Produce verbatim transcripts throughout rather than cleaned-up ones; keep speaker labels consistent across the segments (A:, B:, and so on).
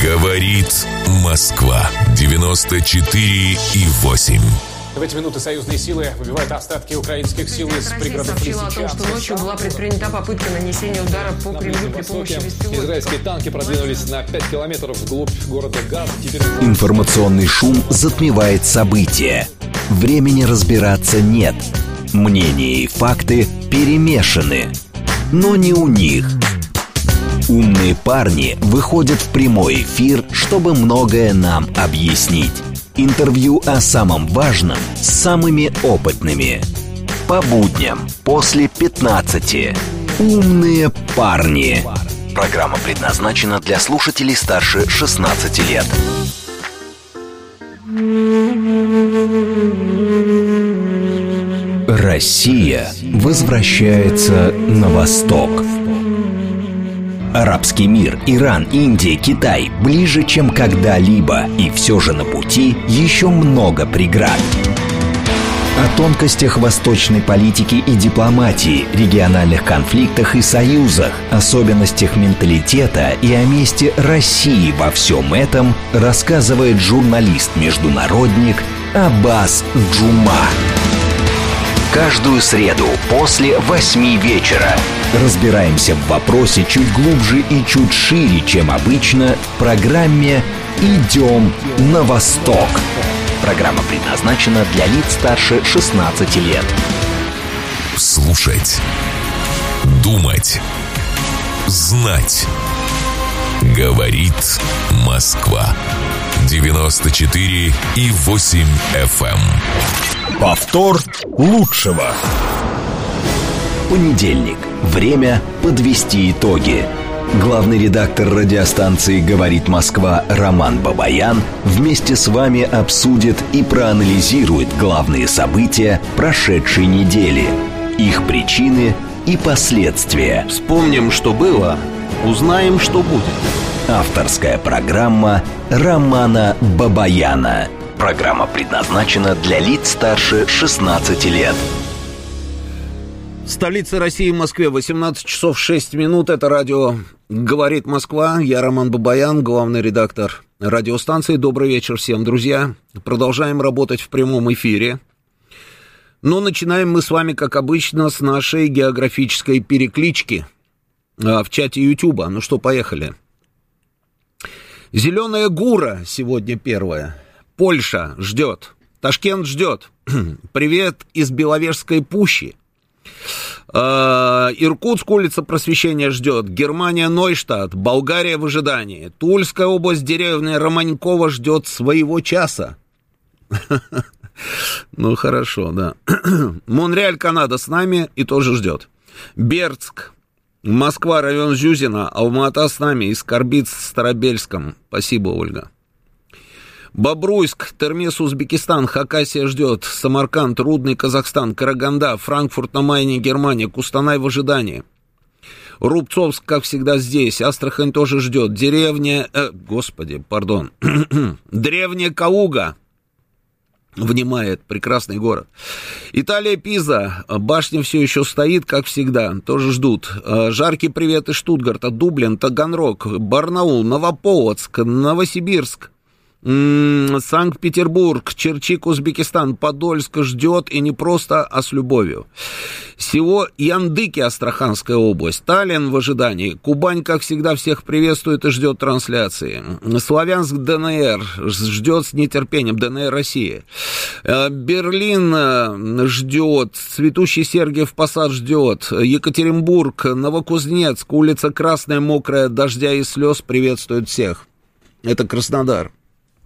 A: Говорит Москва. девяносто четыре и восемь.
B: В эти минуты союзные силы выбивают остатки украинских сил из пригородов
C: сообщила о том, что ночью была предпринята попытка нанесения удара по Кремлю при помощи беспилотников.
B: Израильские танки продвинулись на пять километров вглубь города Газ. Теперь...
D: Информационный шум затмевает события. Времени разбираться нет. Мнения и факты перемешаны. Но не у них. Умные парни выходят в прямой эфир, чтобы многое нам объяснить. Интервью о самом важном с самыми опытными. По будням после пятнадцати. Умные парни. Программа предназначена для слушателей старше шестнадцати лет. Россия возвращается на восток. Арабский мир, Иран, Индия, Китай ближе, чем когда-либо, и все же на пути еще много преград. О тонкостях восточной политики и дипломатии, региональных конфликтах и союзах, особенностях менталитета и о месте России во всем этом рассказывает журналист-международник Аббас Джума. Каждую среду после восьми вечера разбираемся в вопросе чуть глубже и чуть шире, чем обычно, в программе «Идем на восток». Программа предназначена для лиц старше шестнадцати лет.
A: Слушать, думать, знать. Говорит Москва. девяносто четыре и восемь эф эм.
D: Повтор лучшего. Понедельник. Время подвести итоги. Главный редактор радиостанции «Говорит Москва» Роман Бабаян вместе с вами обсудит и проанализирует главные события прошедшей недели, их причины и последствия.
E: Вспомним, что было, узнаем, что будет.
D: Авторская программа Романа Бабаяна. Программа предназначена для лиц старше шестнадцати лет.
E: Столица России, в Москве, восемнадцать часов шесть минут. Это радио «Говорит Москва». Я Роман Бабаян, главный редактор радиостанции. Добрый вечер всем, друзья. Продолжаем работать в прямом эфире. Но начинаем мы с вами, как обычно, с нашей географической переклички в чате Ютуба. Ну что, поехали. Зеленая Гура сегодня первая. Польша ждет. Ташкент ждет. Привет из Беловежской пущи. Иркутск, улица Просвещения ждет. Германия, Нойштадт. Болгария в ожидании. Тульская область, деревня Романькова ждет своего часа. Ну, хорошо, да. Монреаль, Канада с нами и тоже ждет. Бердск. Москва, район Зюзина. Алма-Ата с нами. И Скорбиц в Старобельском. Спасибо, Ольга. Бобруйск, Термес, Узбекистан, Хакасия ждет, Самарканд, Рудный, Казахстан, Караганда, Франкфурт на Майне, Германия, Кустанай в ожидании. Рубцовск, как всегда, здесь, Астрахань тоже ждет, деревня, э, господи, пардон, древняя Калуга внимает, прекрасный город. Италия, Пиза, башня все еще стоит, как всегда, тоже ждут. Жаркий привет из Штутгарта, Дублин, Таганрог, Барнаул, Новополоцк, Новосибирск. Санкт-Петербург, Черчик, Узбекистан, Подольск ждет, и не просто, а с любовью. Село Яндыки, Астраханская область, Таллин в ожидании, Кубань, как всегда, всех приветствует и ждет трансляции. Славянск, ДНР, ждет с нетерпением, ДНР России. Берлин ждет, Цветущий Сергиев Посад ждет, Екатеринбург, Новокузнецк, улица Красная, мокрая, дождя и слез приветствует всех. Это Краснодар.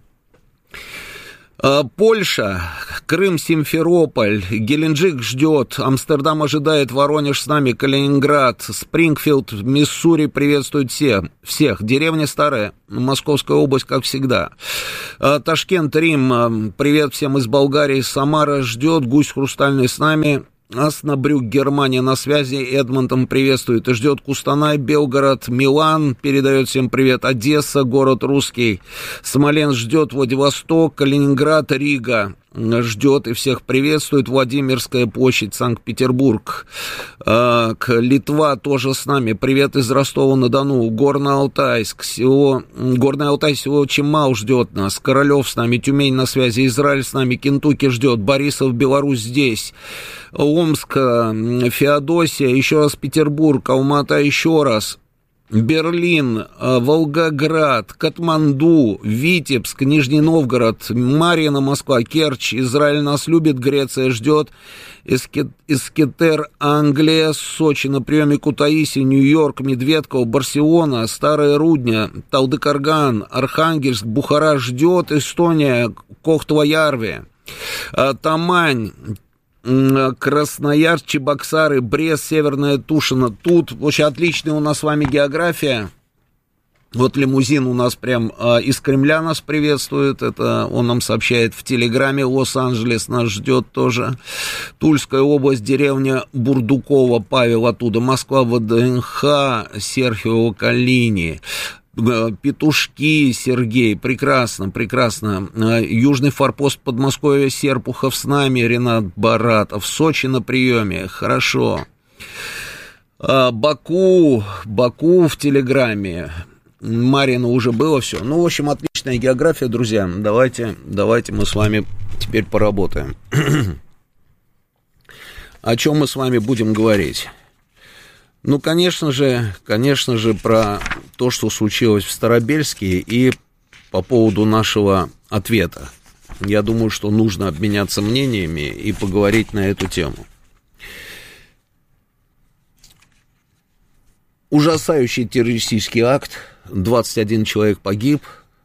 E: Польша, Крым, Симферополь, Геленджик ждет, Амстердам ожидает, Воронеж с нами, Калининград, Спрингфилд, Миссури приветствует всех, всех. Деревня Старая, Московская область, как всегда. Ташкент, Рим, привет всем из Болгарии, Самара ждет, Гусь Хрустальный с нами. Оснабрюк, Германия на связи, Эдмонтон приветствует и ждет. Кустанай, Белгород, Милан передает всем привет. Одесса, город русский. Смоленск ждет. Владивосток, Калининград, Рига. ждет и всех приветствует. Владимирская площадь, Санкт-Петербург. Литва тоже с нами. Привет из Ростова-на-Дону. Горно-Алтайск. Село... Горный Алтай, село Чимал ждет нас. Королев с нами. Тюмень на связи. Израиль с нами. Кентукки ждет. Борисов, Беларусь здесь. Омск, Феодосия. Еще раз Петербург. Алмата еще раз. Берлин, Волгоград, Катманду, Витебск, Нижний Новгород, Марьино, Москва, Керчь, Израиль нас любит, Греция ждет, Искетер, Англия, Сочи на приеме, Кутаиси, Нью-Йорк, Медведково, Барселона, Старая Рудня, Талдыкорган, Архангельск, Бухара ждет, Эстония, Кохтва-Ярви, Тамань, Красноярск, Чебоксары, Брест, Северная Тушино. Тут вообще отличная у нас с вами география. Вот лимузин у нас прям э, из Кремля нас приветствует. Это он нам сообщает в Телеграме. Лос-Анджелес нас ждет тоже. Тульская область, деревня Бурдукова, Павел оттуда. Москва, ВДНХ, Серхио Калини. Петушки, Сергей, прекрасно, прекрасно. Южный форпост Подмосковья, Серпухов с нами, Ренат Баратов. Сочи на приеме, хорошо. Баку, Баку в Телеграме. Марина уже было все. Ну, в общем, отличная география, друзья. Давайте, давайте мы с вами теперь поработаем. О чем мы с вами будем говорить? Ну, конечно же, конечно же, про то, что случилось в Старобельске, и по поводу нашего ответа. Я думаю, что нужно обменяться мнениями и поговорить на эту тему. Ужасающий террористический акт. двадцать один человек погиб,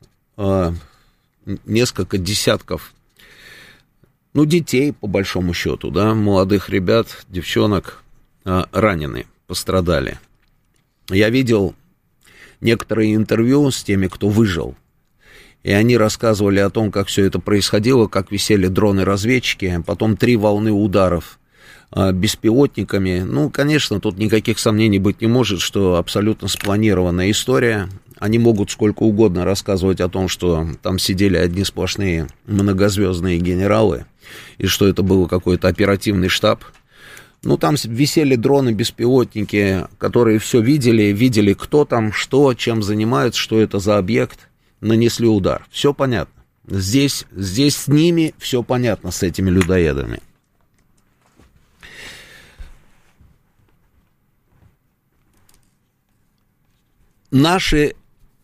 E: несколько десятков, ну, детей, по большому счету, да, молодых ребят, девчонок ранены. Пострадали. Я видел некоторые интервью с теми, кто выжил, и они рассказывали о том, как все это происходило, как висели дроны-разведчики, потом три волны ударов а, беспилотниками. Ну, конечно, тут никаких сомнений быть не может, что абсолютно спланированная история. Они могут сколько угодно рассказывать о том, что там сидели одни сплошные многозвездные генералы, и что это был какой-то оперативный штаб. Ну, там висели дроны-беспилотники, которые все видели, видели, кто там, что, чем занимаются, что это за объект, нанесли удар. Все понятно. Здесь, здесь с ними все понятно, с этими людоедами. Наши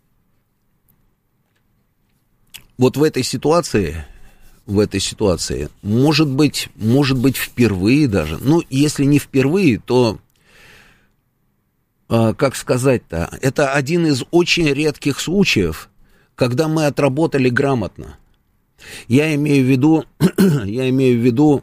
E: вот в этой ситуации... в этой ситуации, может быть, может быть, впервые даже, ну, если не впервые, то, э, как сказать-то, это один из очень редких случаев, когда мы отработали грамотно. Я имею в виду, я имею в виду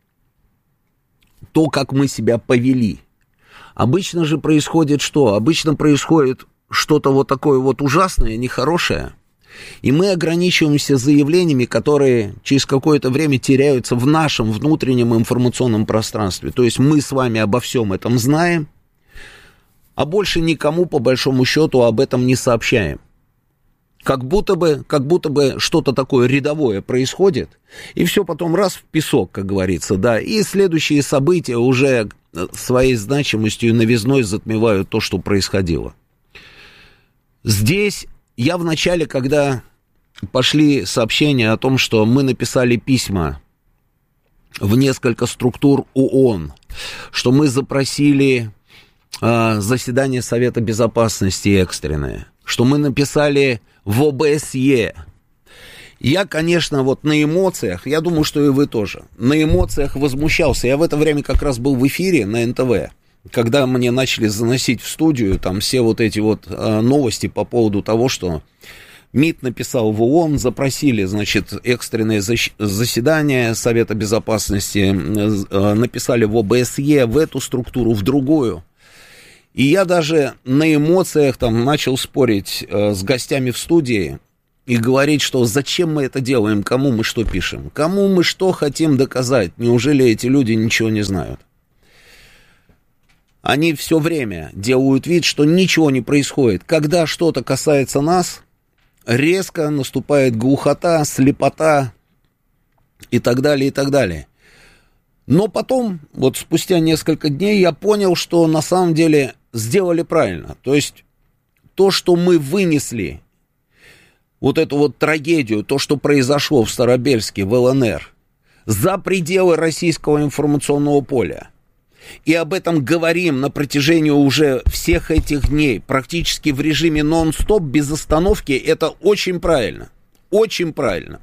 E: то, как мы себя повели. Обычно же происходит что? Обычно происходит что-то вот такое вот ужасное, нехорошее, и мы ограничиваемся заявлениями, которые через какое-то время теряются в нашем внутреннем информационном пространстве. То есть мы с вами обо всем этом знаем, а больше никому, по большому счету, об этом не сообщаем. Как будто бы, как будто бы что-то такое рядовое происходит, и все потом раз в песок, как говорится, да, и следующие события уже своей значимостью и новизной затмевают то, что происходило. Здесь... Я в начале, когда пошли сообщения о том, что мы написали письма в несколько структур ООН, что мы запросили э, заседание Совета Безопасности экстренное, что мы написали в О Бэ С Е. Я, конечно, вот на эмоциях, я думаю, что и вы тоже, на эмоциях возмущался. Я в это время как раз был в эфире на Эн Тэ Вэ. Когда мне начали заносить в студию там все вот эти вот э, новости по поводу того, что МИД написал в ООН, запросили, значит, экстренное защ- заседание Совета Безопасности, э, написали в О Бэ С Е, в эту структуру, в другую. И я даже на эмоциях там начал спорить э, с гостями в студии и говорить, что зачем мы это делаем, кому мы что пишем, кому мы что хотим доказать, неужели эти люди ничего не знают? Они все время делают вид, что ничего не происходит. Когда что-то касается нас, резко наступает глухота, слепота, и так далее, и так далее. Но потом, вот спустя несколько дней, я понял, что на самом деле сделали правильно. То есть то, что мы вынесли, вот эту вот трагедию, то, что произошло в Старобельске, в ЛНР, за пределы российского информационного поля, и об этом говорим на протяжении уже всех этих дней, практически в режиме нон-стоп, без остановки, это очень правильно, очень правильно.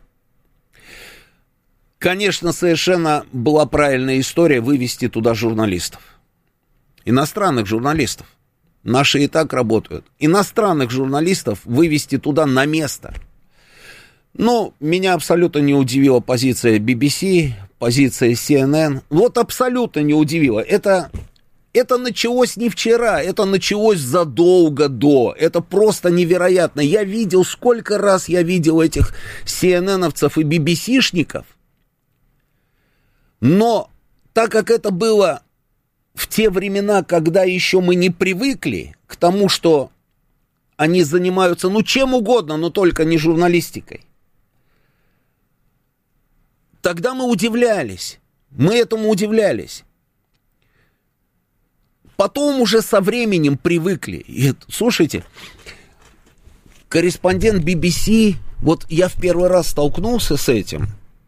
E: Конечно, совершенно была правильная история вывести туда журналистов. Иностранных журналистов. Наши и так работают. Иностранных журналистов вывести туда на место. Но меня абсолютно не удивила позиция би би си, позиция си эн эн. Вот абсолютно не удивила. Это, это началось не вчера, это началось задолго до. Это просто невероятно. Я видел, сколько раз я видел этих си эн эн-овцев и би би си-шников. Но так как это было в те времена, когда еще мы не привыкли к тому, что они занимаются, ну, чем угодно, но только не журналистикой, тогда мы удивлялись, мы этому удивлялись. Потом уже со временем привыкли. И, слушайте, корреспондент би би си, вот я в первый раз столкнулся с этим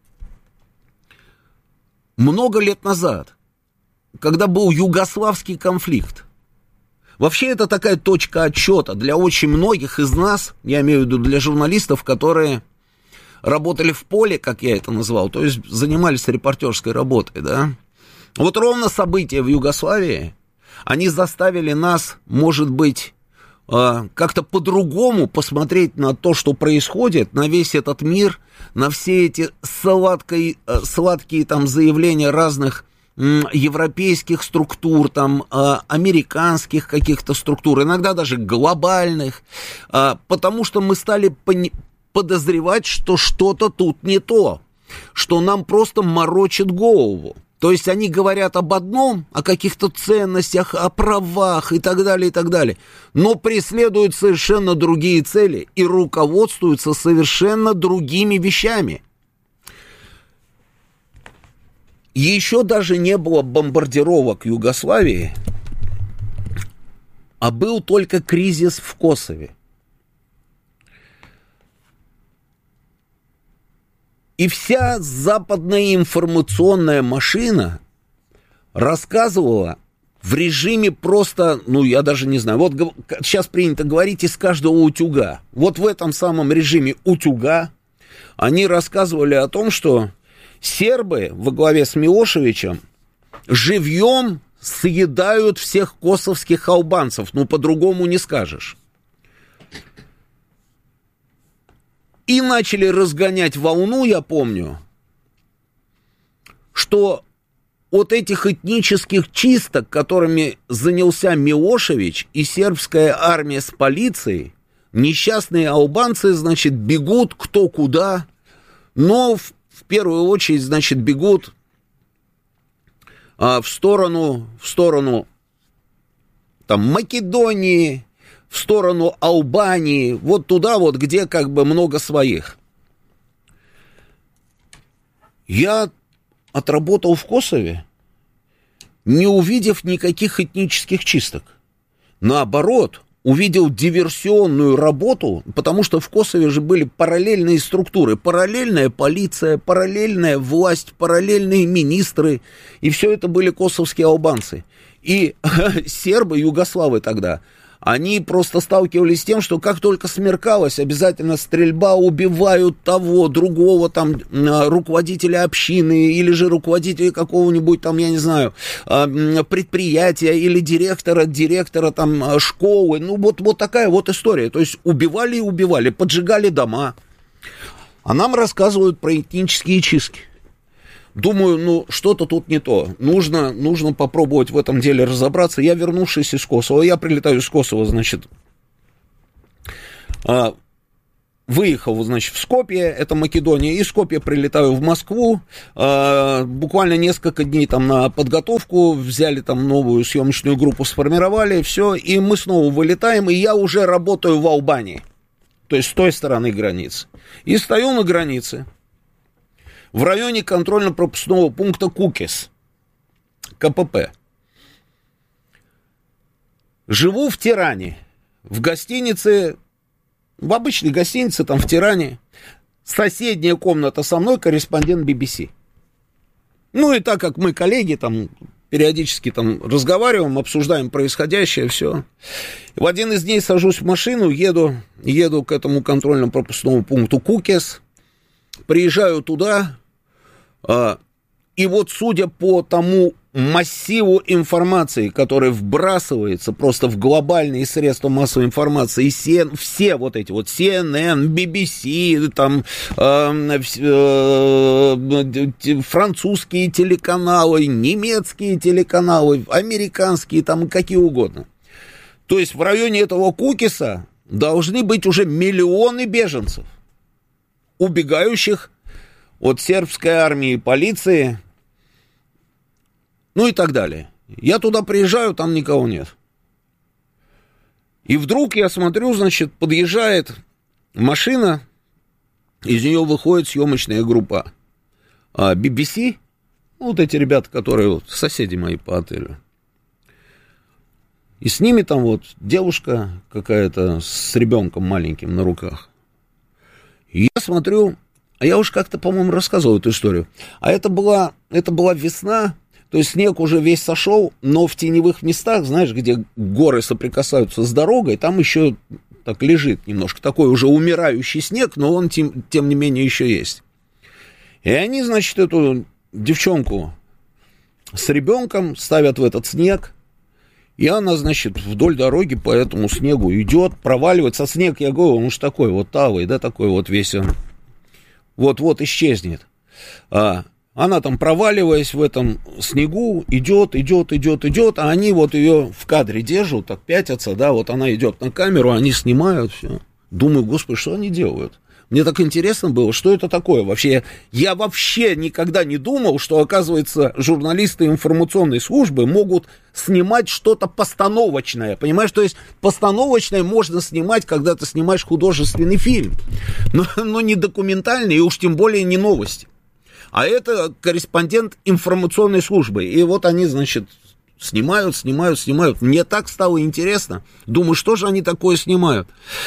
E: много лет назад, когда был югославский конфликт. Вообще это такая точка отсчета для очень многих из нас, я имею в виду для журналистов, которые работали в поле, как я это назвал, то есть занимались репортерской работой, да. Вот ровно события в Югославии, они заставили нас, может быть, как-то по-другому посмотреть на то, что происходит, на весь этот мир, на все эти сладкие, сладкие там заявления разных европейских структур, там, американских каких-то структур, иногда даже глобальных, потому что мы стали подозревать, что что-то тут не то, что нам просто морочит голову. То есть они говорят об одном, о каких-то ценностях, о правах и так далее, и так далее, но преследуют совершенно другие цели и руководствуются совершенно другими вещами. Еще даже не было бомбардировок Югославии, а был только кризис в Косове. И вся западная информационная машина рассказывала в режиме просто, ну, я даже не знаю, вот сейчас принято говорить из каждого утюга. Вот в этом самом режиме утюга они рассказывали о том, что сербы во главе с Милошевичем живьем съедают всех косовских албанцев, ну, по-другому не скажешь. И начали разгонять волну, я помню, что от этих этнических чисток, которыми занялся Милошевич и сербская армия с полицией, несчастные албанцы, значит, бегут кто куда, но в, в первую очередь, значит, бегут а, в сторону, в сторону там, Македонии, в сторону Албании, вот туда вот, где как бы много своих. Я отработал в Косове, не увидев никаких этнических чисток. Наоборот, увидел диверсионную работу, потому что в Косове же были параллельные структуры, параллельная полиция, параллельная власть, параллельные министры, и все это были косовские албанцы. И сербы, югославы тогда, они просто сталкивались с тем, что как только смеркалось, обязательно стрельба, убивают того, другого там руководителя общины или же руководителя какого-нибудь там, я не знаю, предприятия или директора, директора там школы. Ну вот, вот такая вот история. То есть убивали и убивали, поджигали дома. А нам рассказывают про этнические чистки. Думаю, ну, что-то тут не то. Нужно, нужно попробовать в этом деле разобраться. Я, вернувшись из Косово, я прилетаю из Косово, значит, выехал, значит, в Скопье, это Македония, из Скопья прилетаю в Москву, буквально несколько дней там на подготовку, взяли там новую съемочную группу, сформировали, все, и мы снова вылетаем, и я уже работаю в Албании, то есть с той стороны границы. И стою на границе. в районе контрольно-пропускного пункта Кукис, КПП. Живу в Тиране, в гостинице, в обычной гостинице, там в Тиране. Соседняя комната со мной, корреспондент би би си. Ну и так как мы коллеги, там периодически там разговариваем, обсуждаем происходящее, все. В один из дней сажусь в машину, еду, еду к этому контрольно-пропускному пункту Кукис, приезжаю туда, и вот судя по тому массиву информации, который вбрасывается просто в глобальные средства массовой информации, все, все вот эти вот си эн эн, би би си, там, э, э, французские телеканалы, немецкие телеканалы, американские, там какие угодно. То есть в районе этого Кукиса должны быть уже миллионы беженцев, убегающих от сербской армии и полиции, ну и так далее. Я туда приезжаю, там никого нет. И вдруг я смотрю, значит, подъезжает машина, из нее выходит съемочная группа би би си, вот эти ребята, которые вот, соседи мои по отелю. И с ними там вот девушка какая-то с ребенком маленьким на руках. И я смотрю, а я уж как-то, по-моему, рассказывал эту историю. А это была, это была весна. То есть снег уже весь сошел, но в теневых местах, знаешь, где горы соприкасаются с дорогой, там еще так лежит немножко такой уже умирающий снег, но он тем, тем не менее еще есть. И они, значит, эту девчонку с ребенком ставят в этот снег, и она, значит, вдоль дороги по этому снегу идет, проваливается. А снег, я говорю, он уж такой вот талый, да, такой вот весь он вот-вот исчезнет. А она там, проваливаясь в этом снегу, идет, идет, идет, идет, а они вот ее в кадре держат, так пятятся, да, вот она идет на камеру, они снимают все. Думаю, господи, что они делают? Мне так интересно было, что это такое вообще. Я вообще никогда не думал, что, оказывается, журналисты информационной службы могут снимать что-то постановочное, понимаешь? То есть постановочное можно снимать, когда ты снимаешь художественный фильм, но, но не документальный, и уж тем более не новости. А это корреспондент информационной службы. И вот они, значит, снимают, снимают, снимают. Мне так стало интересно. Думаю, что же они такое снимают?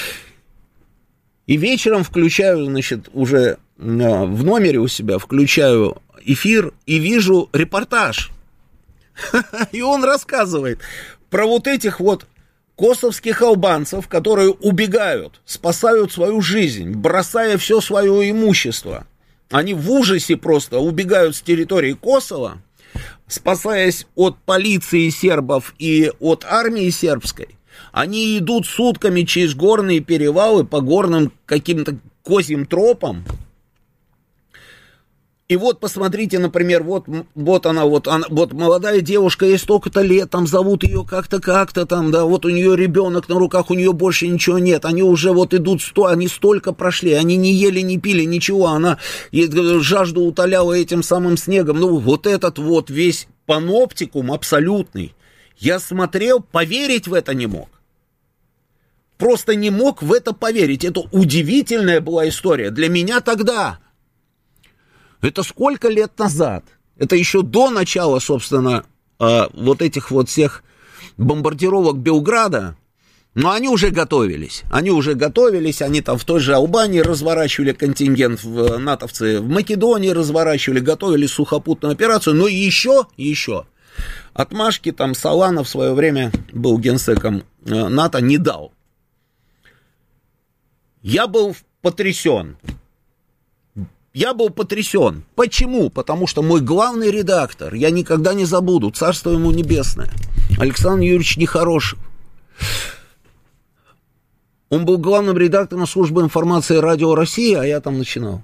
E: И вечером включаю, значит, уже в номере у себя, включаю эфир и вижу репортаж. И он рассказывает про вот этих вот косовских албанцев, которые убегают, спасают свою жизнь, бросая все свое имущество. Они в ужасе просто убегают с территории Косово, спасаясь от полиции сербов и от армии сербской. Они идут сутками через горные перевалы по горным каким-то козьим тропам. И вот посмотрите, например, вот, вот она, вот она, вот молодая девушка, ей столько-то лет, там зовут ее как-то, как-то там, да, вот у нее ребенок на руках, у нее больше ничего нет, они уже вот идут, сто, они столько прошли, они не ели, не пили, ничего, она жажду утоляла этим самым снегом, ну, вот этот вот весь паноптикум абсолютный, я смотрел, поверить в это не мог. Просто не мог в это поверить, это удивительная была история для меня тогда. Это сколько лет назад? Это еще до начала, собственно, вот этих вот всех бомбардировок Белграда. Но они уже готовились. Они уже готовились. Они там в той же Албании разворачивали контингент, в натовцы в Македонии разворачивали, готовили сухопутную операцию. Но еще, еще отмашки там Солана в свое время был генсеком НАТО, не дал. Я был потрясен. Я был потрясен. Почему? Потому что мой главный редактор, я никогда не забуду, царство ему небесное, Александр Юрьевич Нехорошев. Он был главным редактором службы информации Радио России, а я там начинал.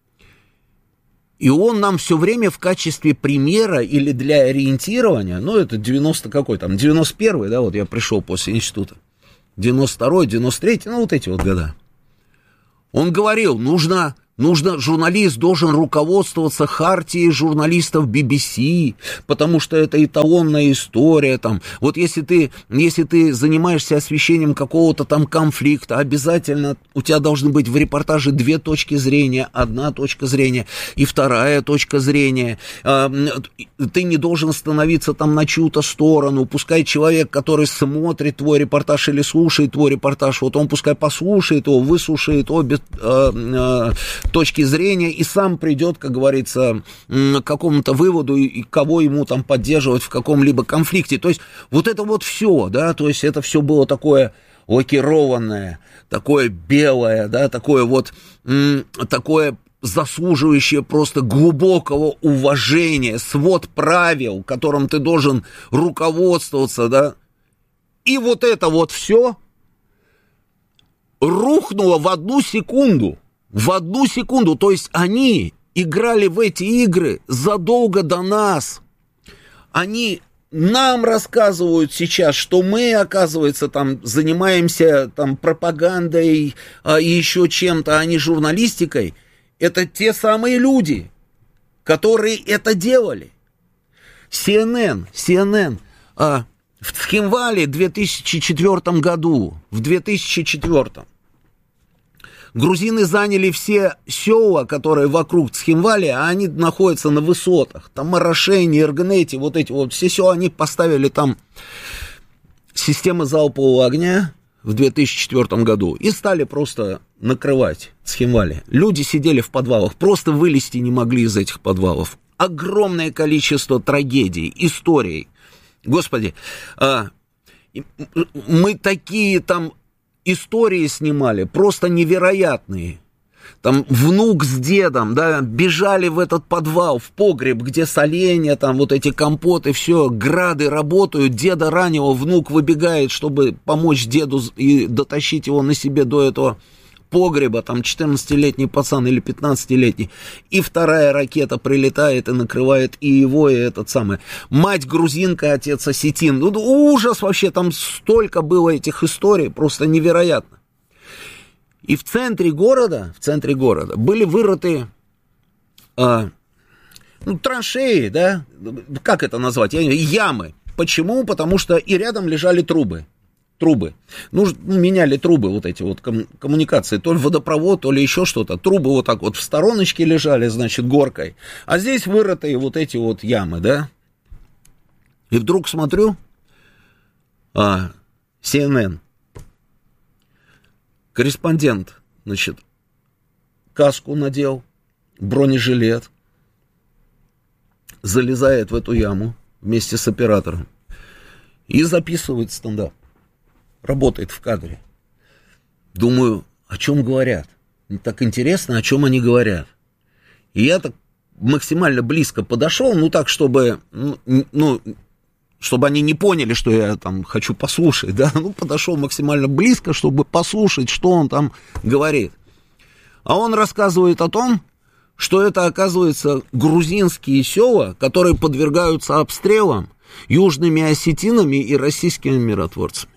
E: И он нам все время в качестве примера или для ориентирования, ну, это девяносто какой там, девяносто первый, да, вот я пришел после института, девяносто второй, девяносто третий, ну, вот эти вот года. Он говорил, нужно... Нужно, журналист должен руководствоваться хартией журналистов би би си, потому что это эталонная история. Там. Вот если ты, если ты занимаешься освещением какого-то там конфликта, обязательно у тебя должны быть в репортаже две точки зрения, одна точка зрения и вторая точка зрения. Ты не должен становиться там на чью-то сторону. Пускай человек, который смотрит твой репортаж или слушает твой репортаж, вот он пускай послушает его, выслушает обе точки зрения и сам придет, как говорится, к какому-то выводу, и кого ему там поддерживать в каком-либо конфликте. То есть вот это вот все, да, то есть это все было такое лакированное, такое белое, да, такое вот, м- такое заслуживающее просто глубокого уважения, свод правил, которым ты должен руководствоваться, да. И вот это вот все рухнуло в одну секунду. В одну секунду, то есть они играли в эти игры задолго до нас. Они нам рассказывают сейчас, что мы, оказывается, там занимаемся там пропагандой а, и еще чем-то, а не журналистикой. Это те самые люди, которые это делали. си эн эн, си эн эн а, в Цхинвале в две тысячи четвёртом году, в две тысячи четвёртом грузины заняли все села, которые вокруг Цхинвали, а они находятся на высотах. Там Марашени, Иргнети, вот эти вот все села, они поставили там системы залпового огня в две тысячи четвёртом году и стали просто накрывать Цхинвали. Люди сидели в подвалах, просто вылезти не могли из этих подвалов. Огромное количество трагедий, историй. Господи, мы такие там истории снимали, просто невероятные. Там внук с дедом, да, бежали в этот подвал, в погреб, где соленья, там вот эти компоты, все, грады работают, деда ранило, внук выбегает, чтобы помочь деду и дотащить его на себе до этого погреба, там четырнадцатилетний пацан или пятнадцатилетний, и вторая ракета прилетает и накрывает и его, и этот самый. Мать грузинка, отец осетин. Ну, ужас вообще, там столько было этих историй, просто невероятно. И в центре города, в центре города были вырыты а, ну, траншеи, да, как это назвать, я не знаю, ямы. Почему? Потому что и рядом лежали трубы. Трубы. Ну, меняли трубы, вот эти вот ком- коммуникации, то ли водопровод, то ли еще что-то. Трубы вот так вот в стороночке лежали, значит, горкой. А здесь вырытые вот эти вот ямы, да. И вдруг смотрю, а, си эн эн, корреспондент, значит, каску надел, бронежилет, залезает в эту яму вместе с оператором и записывает стендап. Работает в кадре. Думаю, о чем говорят? Так интересно, о чем они говорят. И я так максимально близко подошел, ну так, чтобы, ну, чтобы они не поняли, что я там хочу послушать, да, ну, подошел максимально близко, чтобы послушать, что он там говорит. А он рассказывает о том, что это, оказывается, грузинские села, которые подвергаются обстрелам южными осетинами и российскими миротворцами.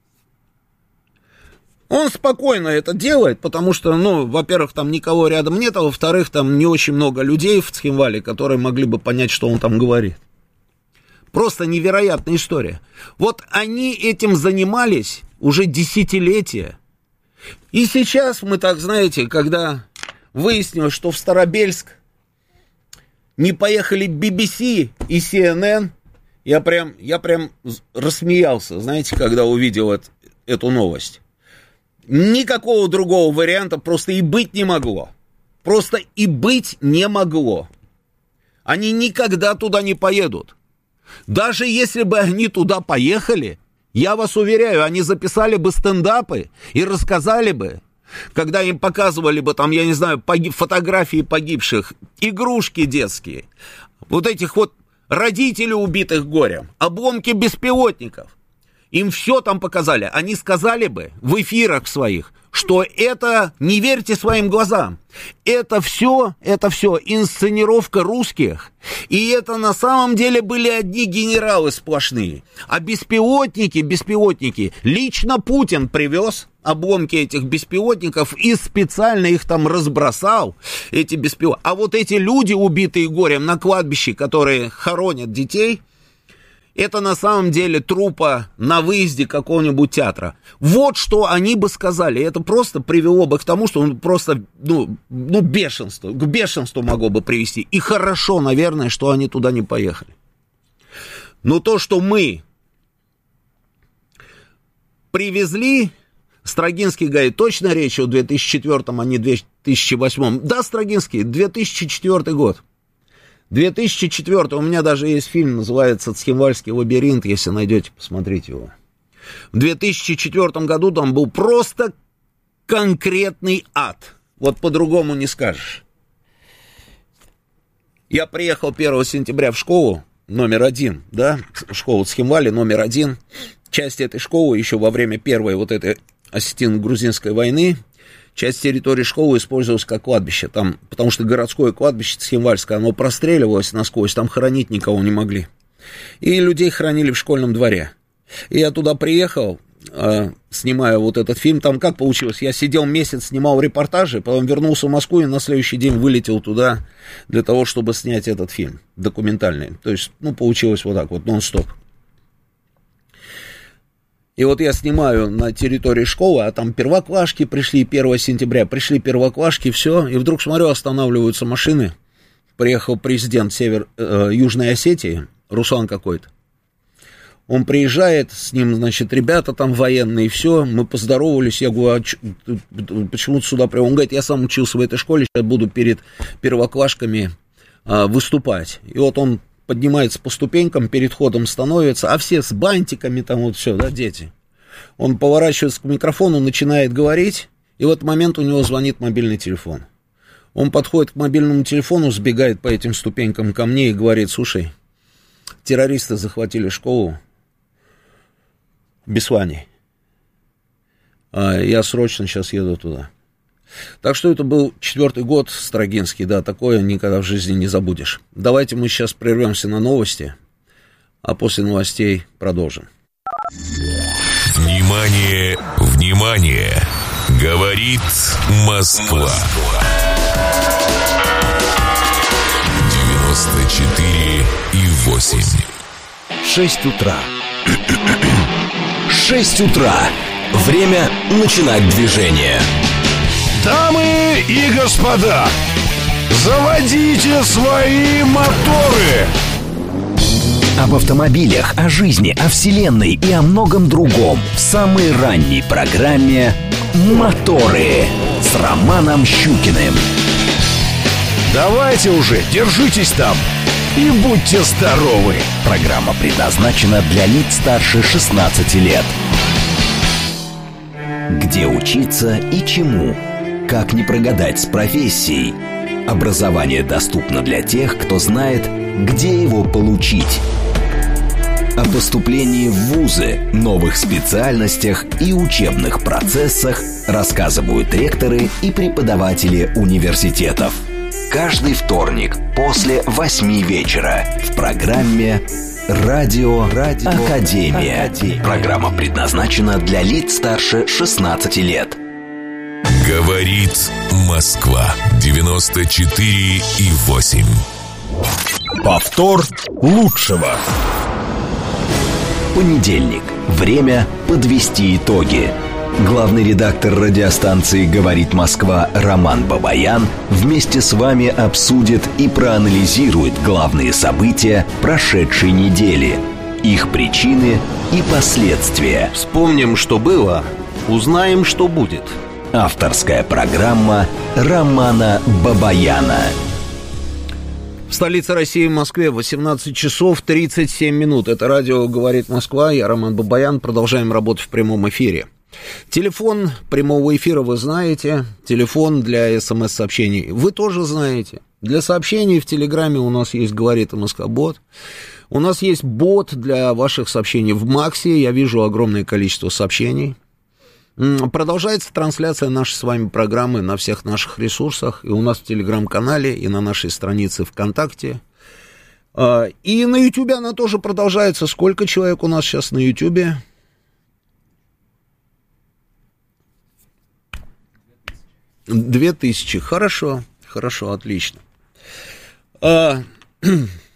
E: Он спокойно это делает, потому что, ну, во-первых, там никого рядом нет, а во-вторых, там не очень много людей в Цхинвале, которые могли бы понять, что он там говорит. Просто невероятная история. Вот они этим занимались уже десятилетия. И сейчас мы так, знаете, когда выяснилось, что в Старобельск не поехали би би си и си эн эн, я прям, я прям рассмеялся, знаете, когда увидел это, эту новость. Никакого другого варианта просто и быть не могло. Просто и быть не могло. Они никогда туда не поедут. Даже если бы они туда поехали, я вас уверяю, они записали бы стендапы и рассказали бы, когда им показывали бы там, я не знаю, погиб, фотографии погибших, игрушки детские, вот этих вот родителей убитых горем, обломки беспилотников. Им все там показали. Они сказали бы в эфирах своих, что это, не верьте своим глазам, это все, это все инсценировка русских, и это на самом деле были одни генералы сплошные, а беспилотники, беспилотники лично Путин привез, обломки этих беспилотников и специально их там разбросал, эти беспилотники. А вот эти люди, убитые горем на кладбище, которые хоронят детей, это на самом деле трупа на выезде какого-нибудь театра. Вот что они бы сказали. Это просто привело бы к тому, что он просто, ну, ну, бешенство, к бешенству могло бы привести. И хорошо, наверное, что они туда не поехали. Но то, что мы привезли, Строгинский говорит, точно речь о две тысячи четвёртом, а не две тысячи восьмом. Да, Строгинский, две тысячи четвёртый год. две тысячи четвёртый, у меня даже есть фильм, называется «Цхинвальский лабиринт», если найдете, посмотрите его. В две тысячи четвёртом году там был просто конкретный ад. Вот по-другому не скажешь. Я приехал первого сентября в школу номер один, да, школу Цхинвали номер один. Часть этой школы еще во время первой вот этой осетино-грузинской войны, часть территории школы использовалась как кладбище, там, потому что городское кладбище Цхинвальское, оно простреливалось насквозь, там хоронить никого не могли. И людей хоронили в школьном дворе. И я туда приехал, э, снимая вот этот фильм, там как получилось, я сидел месяц, снимал репортажи, потом вернулся в Москву и на следующий день вылетел туда для того, чтобы снять этот фильм документальный. То есть, ну, получилось вот так вот, нон-стоп. И вот я снимаю на территории школы, а там первоклашки пришли первого сентября, пришли первоклашки, все, и вдруг смотрю, останавливаются машины. Приехал президент север, э, Южной Осетии, Руслан какой-то. Он приезжает, с ним, значит, ребята там военные, все, мы поздоровались, я говорю, а ч- почему ты сюда приехал? Он говорит, я сам учился в этой школе, сейчас буду перед первоклашками э, выступать. И вот он поднимается по ступенькам, перед ходом становится, а все с бантиками, там вот все, да, дети. Он поворачивается к микрофону, начинает говорить, и в этот момент у него звонит мобильный телефон. Он подходит к мобильному телефону, сбегает по этим ступенькам ко мне и говорит, слушай, террористы захватили школу в Беслане, я срочно сейчас еду туда. Так что это был четвертый год, Строгинский, да, такое никогда в жизни не забудешь. Давайте мы сейчас прервемся на новости, а после новостей продолжим.
A: Внимание, внимание! Говорит Москва. девяносто четыре и восемь.
D: шесть утра. шесть утра. Время начинать движение.
F: Дамы и господа, заводите свои моторы!
D: Об автомобилях, о жизни, о вселенной и о многом другом в самой ранней программе «Моторы» с Романом Щукиным.
F: Давайте уже, держитесь там и будьте здоровы!
D: Программа предназначена для лиц старше шестнадцати лет. Где учиться и чему? Как не прогадать с профессией? Образование доступно для тех, кто знает, где его получить. О поступлении в вузы, новых специальностях и учебных процессах рассказывают ректоры и преподаватели университетов. Каждый вторник после восьми вечера в программе «Радио, Радио Академия». Академия. Программа предназначена для лиц старше шестнадцати лет.
A: Говорит Москва. девяносто четыре и восемь.
F: Повтор лучшего.
D: Понедельник. Время подвести итоги. Главный редактор радиостанции «Говорит Москва» Роман Бабаян вместе с вами обсудит и проанализирует главные события прошедшей недели, их причины и последствия.
E: Вспомним, что было, узнаем, что будет.
D: Авторская программа Романа Бабаяна.
E: В столице России, в Москве, восемнадцать часов тридцать семь минут. Это радио «Говорит Москва», я Роман Бабаян. Продолжаем работать в прямом эфире. Телефон прямого эфира вы знаете, телефон для смс-сообщений вы тоже знаете. Для сообщений в Телеграме у нас есть «Говорит МСК-бот». У нас есть бот для ваших сообщений в Максе, я вижу огромное количество сообщений. Продолжается трансляция нашей с вами программы на всех наших ресурсах, и у нас в Телеграм-канале, и на нашей странице ВКонтакте. И на Ютубе она тоже продолжается. Сколько человек у нас сейчас на Ютубе? Две тысячи. Хорошо, хорошо, отлично. А,